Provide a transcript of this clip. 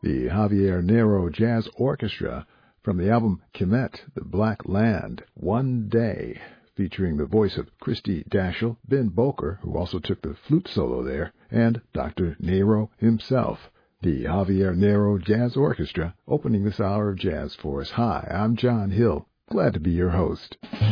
the Javier Nero Jazz Orchestra from the album Kemet, The Black Land, One Day, featuring the voice of Christy Daschle, Ben Boker, who also took the flute solo there, and Dr. Nero himself. The Javier Nero Jazz Orchestra opening this hour of jazz for us. Hi, I'm John Hill. Glad to be your host.